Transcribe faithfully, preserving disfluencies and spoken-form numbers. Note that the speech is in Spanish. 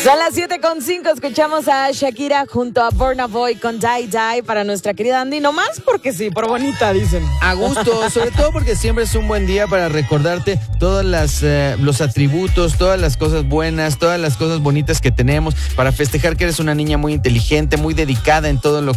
Son las siete con cinco, escuchamos a Shakira junto a Burna Boy con Die Die para nuestra querida Andy, no más porque sí, por bonita, dicen. A gusto, sobre todo porque siempre es un buen día para recordarte todos las, eh, los atributos, todas las cosas buenas, todas las cosas bonitas que tenemos, para festejar que eres una niña muy inteligente, muy dedicada en todo lo